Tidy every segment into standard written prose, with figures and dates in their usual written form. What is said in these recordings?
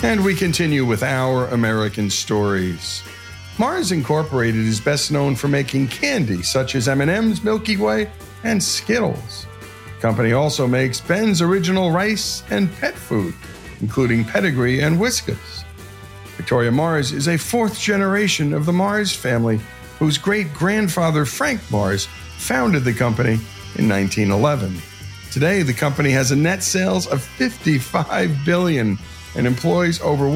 And we continue with our American stories. Mars Incorporated is best known for making candy such as M&M's, Milky Way, and Skittles. The company also makes Ben's Original Rice and pet food, including Pedigree and Whiskas. Victoria Mars is a fourth generation of the Mars family, whose great-grandfather Frank Mars founded the company in 1911. Today, the company has a net sales of $55 billion and employs over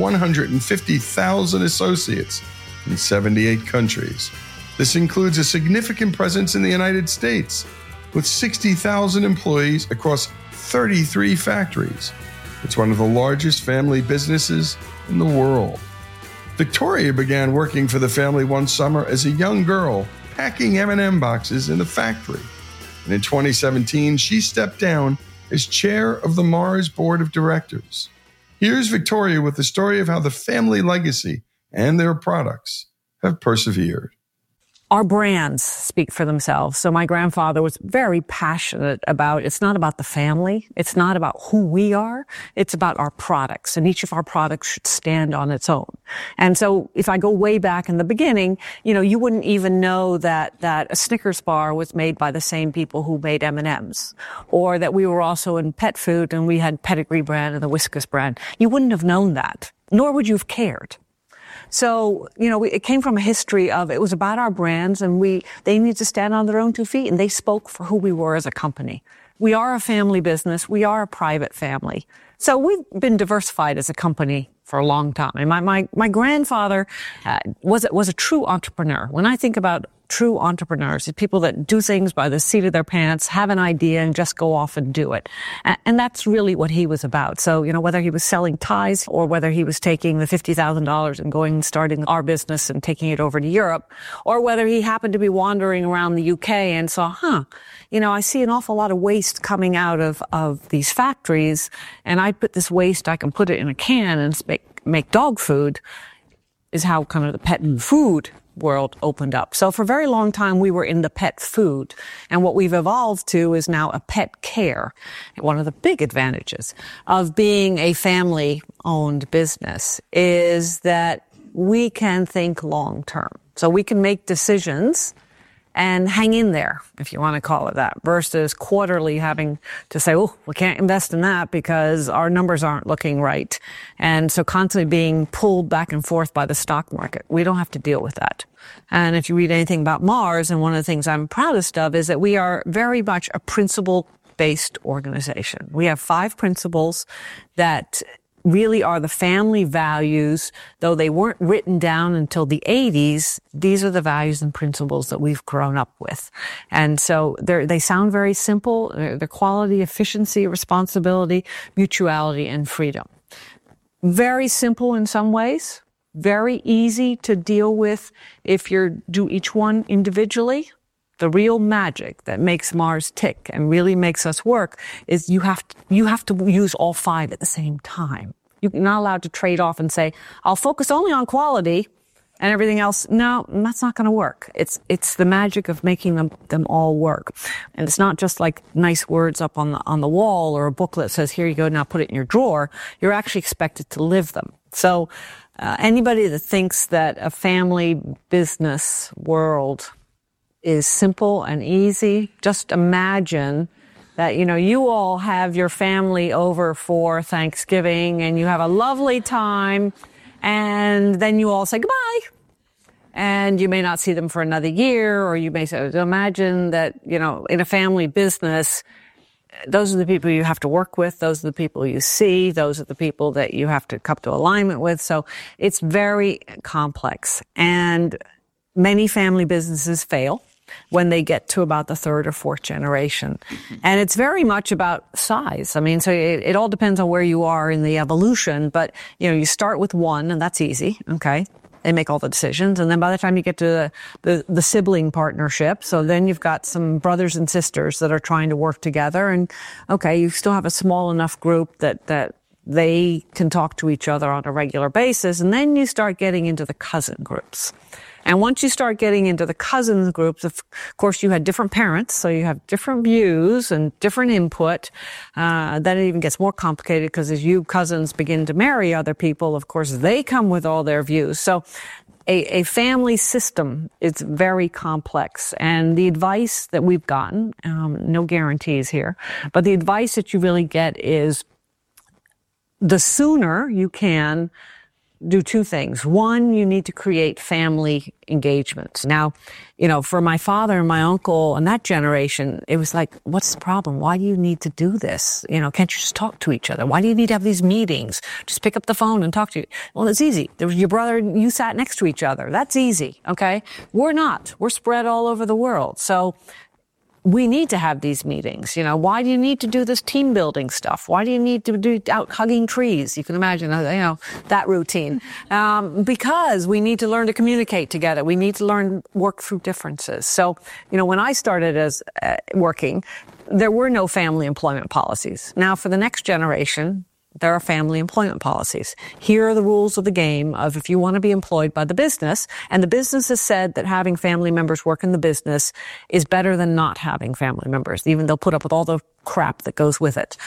150,000 associates in 78 countries. This includes a significant presence in the United States, with 60,000 employees across 33 factories. It's one of the largest family businesses in the world. Victoria began working for the family one summer as a young girl, packing M&M boxes in the factory. And in 2017, she stepped down as chair of the Mars Board of Directors. Here's Victoria with the story of how the family legacy and their products have persevered. Our brands speak for themselves. So my grandfather was very passionate about, it's not about the family. It's not about who we are. It's about our products. And each of our products should stand on its own. And so if I go way back in the beginning, you wouldn't even know that a Snickers bar was made by the same people who made M&Ms. Or that we were also in pet food and we had Pedigree brand and the Whiskas brand. You wouldn't have known that, nor would you have cared. So, it came from a history of, it was about our brands and they need to stand on their own 2 feet, and they spoke for who we were as a company. We are a family business. We are a private family. So we've been diversified as a company for a long time. And my grandfather was a true entrepreneur. When I think about true entrepreneurs, it's people that do things by the seat of their pants, have an idea, and just go off and do it. And that's really what he was about. So, whether he was selling ties or whether he was taking the $50,000 and going and starting our business and taking it over to Europe, or whether he happened to be wandering around the UK and saw, I see an awful lot of waste coming out of these factories, and I put this waste, I can put it in a can and make dog food, is how kind of the pet food world opened up. So for a very long time, we were in the pet food. And what we've evolved to is now a pet care. One of the big advantages of being a family-owned business is that we can think long-term. So we can make decisions and hang in there, if you want to call it that, versus quarterly having to say, we can't invest in that because our numbers aren't looking right. And so constantly being pulled back and forth by the stock market. We don't have to deal with that. And if you read anything about Mars, and one of the things I'm proudest of is that we are very much a principle-based organization. We have 5 principles that really are the family values. Though they weren't written down until the 80s, these are the values and principles that we've grown up with. And so they sound very simple. They're quality, efficiency, responsibility, mutuality, and freedom. Very simple in some ways, very easy to deal with if you do each one individually. The real magic that makes Mars tick and really makes us work is you have to use all 5 at the same time. You're not allowed to trade off and say, I'll focus only on quality and everything else. No, that's not going to work. It's the magic of making them all work. And it's not just like nice words up on the wall or a booklet that says, here you go, now put it in your drawer. You're actually expected to live them. So anybody that thinks that a family business world is simple and easy, just imagine that, you all have your family over for Thanksgiving and you have a lovely time, and then you all say goodbye. And you may not see them for another year, or you may say, imagine that, in a family business, those are the people you have to work with. Those are the people you see. Those are the people that you have to come to alignment with. So it's very complex. And many family businesses fail when they get to about the 3rd or 4th generation. And it's very much about size. I mean, so it all depends on where you are in the evolution, but, you start with 1 and that's easy. Okay. They make all the decisions. And then by the time you get to the sibling partnership, so then you've got some brothers and sisters that are trying to work together. And okay, you still have a small enough group that they can talk to each other on a regular basis. And then you start getting into the cousin groups. And once you start getting into the cousins groups, of course, you had different parents, so you have different views and different input. Then it even gets more complicated because as you cousins begin to marry other people, of course, they come with all their views. So a family system is very complex. And the advice that we've gotten, no guarantees here, but the advice that you really get is the sooner you can do two things. One, you need to create family engagements. Now, for my father and my uncle and that generation, it was like, what's the problem? Why do you need to do this? Can't you just talk to each other? Why do you need to have these meetings? Just pick up the phone and talk to you. Well, it's easy. There was your brother and you sat next to each other. That's easy. Okay. We're not. We're spread all over the world. So we need to have these meetings. Why do you need to do this team building stuff? Why do you need to do out hugging trees? You can imagine, that routine. Because we need to learn to communicate together. We need to learn work through differences. So, when I started as working, there were no family employment policies. Now, for the next generation, there are family employment policies. Here are the rules of the game of if you want to be employed by the business, and the business has said that having family members work in the business is better than not having family members. Even they'll put up with all the crap that goes with it.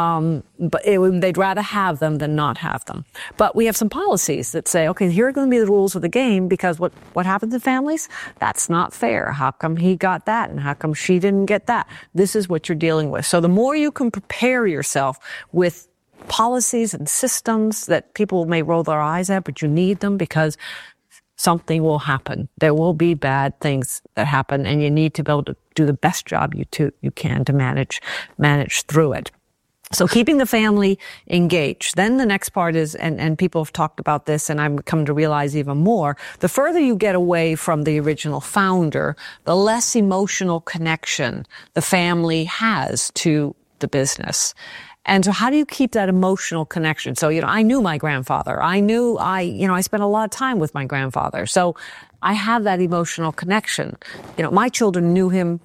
But they'd rather have them than not have them. But we have some policies that say, okay, here are going to be the rules of the game because what happens in families? That's not fair. How come he got that and how come she didn't get that? This is what you're dealing with. So the more you can prepare yourself with policies and systems that people may roll their eyes at, but you need them because something will happen. There will be bad things that happen, and you need to be able to do the best job you can to manage through it. So keeping the family engaged. Then the next part is, and people have talked about this, and I'm come to realize even more, the further you get away from the original founder, the less emotional connection the family has to the business. And so how do you keep that emotional connection? So, I knew my grandfather. I spent a lot of time with my grandfather. So I have that emotional connection. My children knew him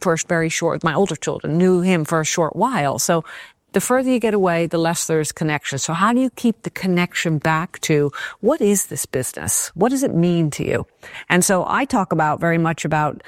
my older children knew him for a short while. So the further you get away, the less there's connection. So how do you keep the connection back to what is this business? What does it mean to you? And so I talk very much about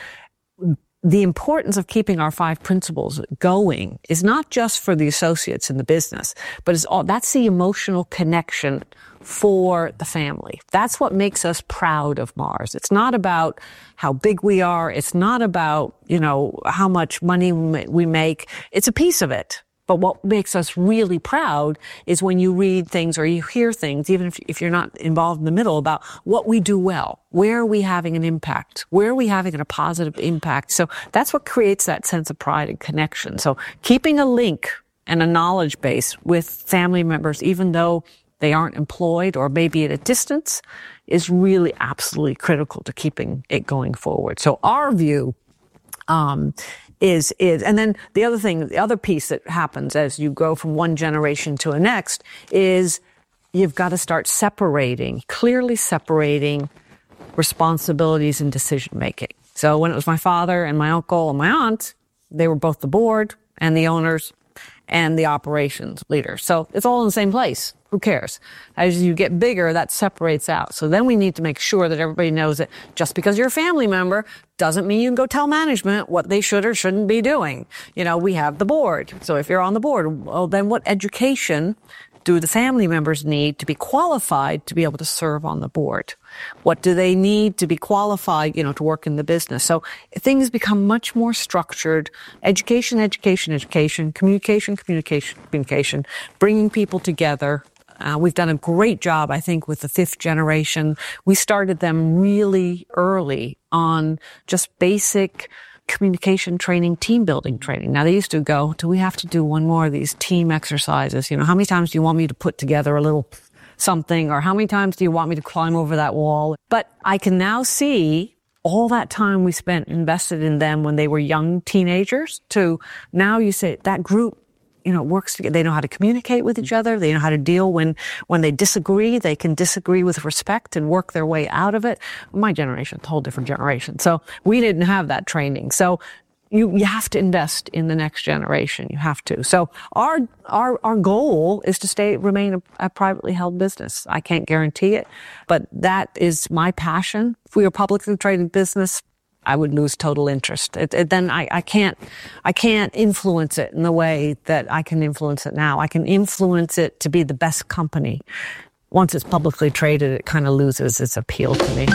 the importance of keeping our 5 principles going is not just for the associates in the business, but that's the emotional connection for the family. That's what makes us proud of Mars. It's not about how big we are. It's not about, how much money we make. It's a piece of it. But what makes us really proud is when you read things or you hear things, even if you're not involved in the middle, about what we do well. Where are we having an impact? Where are we having a positive impact? So that's what creates that sense of pride and connection. So keeping a link and a knowledge base with family members, even though they aren't employed or maybe at a distance, is really absolutely critical to keeping it going forward. So our view is, and then the other piece that happens as you go from one generation to the next is you've got to start clearly separating responsibilities and decision making. So when it was my father and my uncle and my aunt, they were both the board and the owners and the operations leader. So it's all in the same place. Who cares? As you get bigger, that separates out. So then we need to make sure that everybody knows that just because you're a family member doesn't mean you can go tell management what they should or shouldn't be doing. We have the board. So if you're on the board, well, then what education do the family members need to be qualified to be able to serve on the board? What do they need to be qualified, to work in the business? So things become much more structured. Education, communication, bringing people together. We've done a great job, I think, with the 5th generation. We started them really early on just basic communication training, team building training. Now they used to go, do we have to do one more of these team exercises? How many times do you want me to put together a little something, or how many times do you want me to climb over that wall? But I can now see all that time we spent invested in them when they were young teenagers to now you say that group, works together. They know how to communicate with each other. They know how to deal when they disagree. They can disagree with respect and work their way out of it. My generation, a whole different generation. So we didn't have that training. So you have to invest in the next generation. You have to. So our goal is to remain a privately held business. I can't guarantee it, but that is my passion. If we were a publicly traded business, I would lose total interest. Then I can't influence it in the way that I can influence it now. I can influence it to be the best company. Once it's publicly traded, it kind of loses its appeal to me.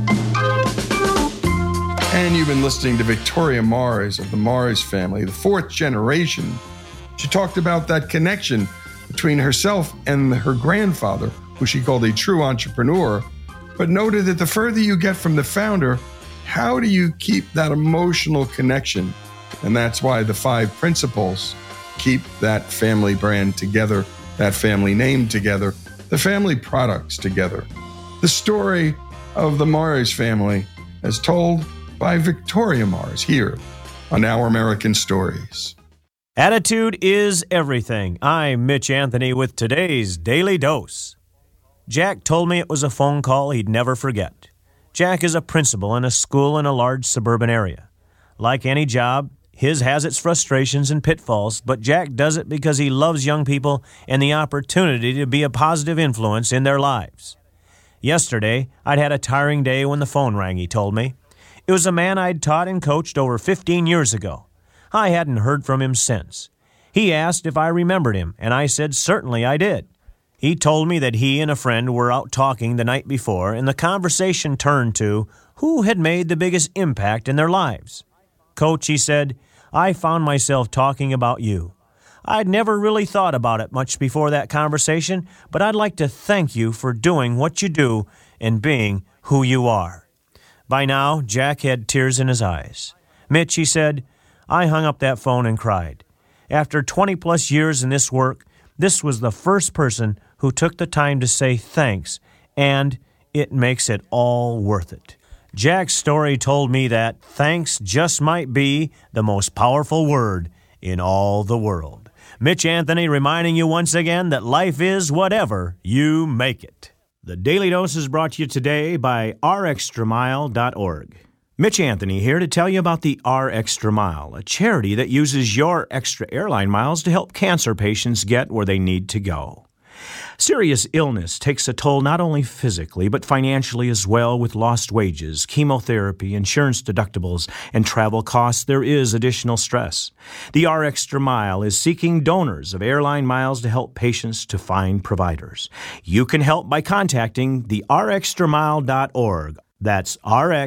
And you've been listening to Victoria Mars of the Mars family, the fourth generation. She talked about that connection between herself and her grandfather, who she called a true entrepreneur, but noted that the further you get from the founder, how do you keep that emotional connection? And that's why the 5 principles keep that family brand together, that family name together, the family products together. The story of the Mars family as told by Victoria Mars here on Our American Stories. Attitude is everything. I'm Mitch Anthony with today's Daily Dose. Jack told me it was a phone call he'd never forget. Jack is a principal in a school in a large suburban area. Like any job, his has its frustrations and pitfalls, but Jack does it because he loves young people and the opportunity to be a positive influence in their lives. Yesterday, I'd had a tiring day when the phone rang, he told me. It was a man I'd taught and coached over 15 years ago. I hadn't heard from him since. He asked if I remembered him, and I said certainly I did. He told me that he and a friend were out talking the night before, and the conversation turned to who had made the biggest impact in their lives. Coach, he said, I found myself talking about you. I'd never really thought about it much before that conversation, but I'd like to thank you for doing what you do and being who you are. By now, Jack had tears in his eyes. Mitch, he said, I hung up that phone and cried. After 20-plus years in this work, this was the first person who took the time to say thanks, and it makes it all worth it. Jack's story told me that thanks just might be the most powerful word in all the world. Mitch Anthony reminding you once again that life is whatever you make it. The Daily Dose is brought to you today by rextramile.org. Mitch Anthony here to tell you about the R Extra Mile, a charity that uses your extra airline miles to help cancer patients get where they need to go. Serious illness takes a toll not only physically, but financially as well. With lost wages, chemotherapy, insurance deductibles, and travel costs, there is additional stress. The R Extra Mile is seeking donors of airline miles to help patients to find providers. You can help by contacting the rxtramile.org. That's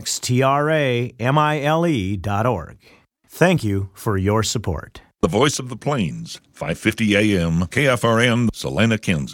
rxtramile.org. Thank you for your support. The Voice of the Plains, 550 AM, KFRN, Salina, Kansas.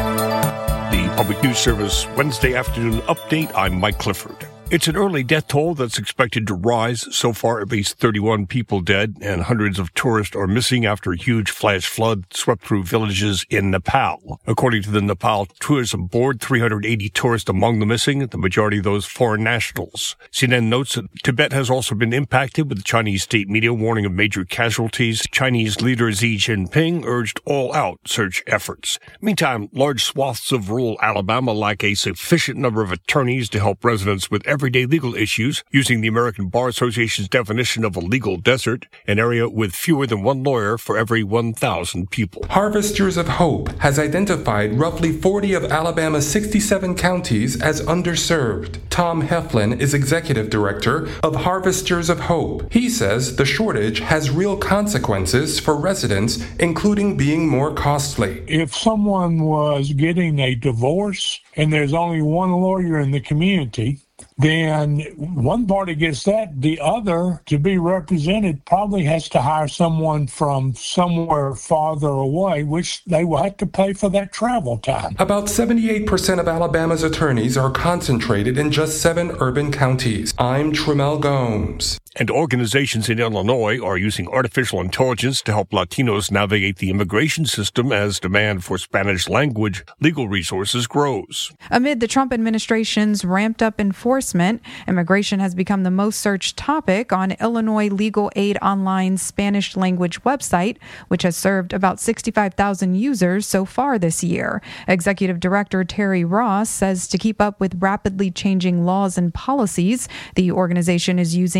The Public News Service Wednesday afternoon update. I'm Mike Clifford. It's an early death toll that's expected to rise. So far, at least 31 people dead, and hundreds of tourists are missing after a huge flash flood swept through villages in Nepal. According to the Nepal Tourism Board, 380 tourists among the missing, the majority of those foreign nationals. CNN notes that Tibet has also been impacted, with the Chinese state media warning of major casualties. Chinese leader Xi Jinping urged all-out search efforts. Meantime, large swaths of rural Alabama lack a sufficient number of attorneys to help residents with everyday legal issues, using the American Bar Association's definition of a legal desert, an area with fewer than one lawyer for every 1,000 people. Harvesters of Hope has identified roughly 40 of Alabama's 67 counties as underserved. Tom Heflin is executive director of Harvesters of Hope. He says the shortage has real consequences for residents, including being more costly. If someone was getting a divorce and there's only one lawyer in the community, then one party gets that. The other, to be represented, probably has to hire someone from somewhere farther away, which they will have to pay for that travel time. About 78% of Alabama's attorneys are concentrated in just 7 urban counties. I'm Tramel Gomes. And organizations in Illinois are using artificial intelligence to help Latinos navigate the immigration system as demand for Spanish language legal resources grows. Amid the Trump administration's ramped-up enforcement, immigration has become the most searched topic on Illinois Legal Aid Online's Spanish language website, which has served about 65,000 users so far this year. Executive Director Terry Ross says to keep up with rapidly changing laws and policies, the organization is using AI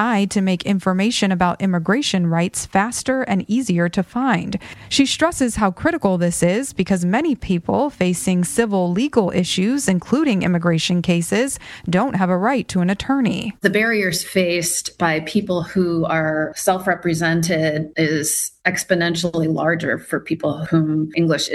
AI to make information about immigration rights faster and easier to find. She stresses how critical this is because many people facing civil legal issues, including immigration cases, don't have a right to an attorney. The barriers faced by people who are self-represented is exponentially larger for people whom English